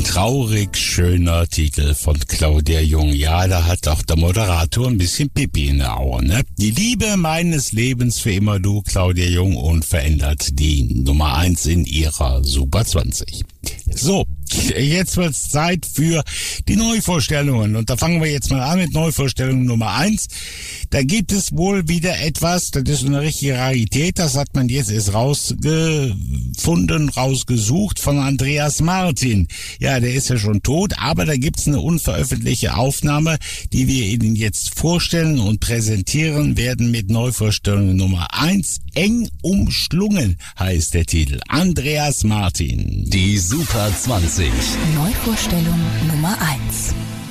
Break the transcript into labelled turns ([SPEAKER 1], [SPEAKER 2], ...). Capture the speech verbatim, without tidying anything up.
[SPEAKER 1] Ein traurig schöner Titel von Claudia Jung. Ja, da hat auch der Moderator ein bisschen Pipi in der Augen, ne? Die Liebe meines Lebens für immer du, Claudia Jung, unverändert die Nummer eins in ihrer Super zwanzig. So, jetzt wird's Zeit für die Neuvorstellungen. Und da fangen wir jetzt mal an mit Neuvorstellung Nummer eins. Da gibt es wohl wieder etwas, das ist eine richtige Rarität, das hat man jetzt erst rausgefunden, rausgesucht von Andreas Martin. Ja, der ist ja schon tot, aber da gibt's eine unveröffentlichte Aufnahme, die wir Ihnen jetzt vorstellen und präsentieren werden mit Neuvorstellung Nummer eins. Eng umschlungen heißt der Titel. Andreas Martin.
[SPEAKER 2] Die Super zwanzig.
[SPEAKER 3] Neuvorstellung Nummer eins.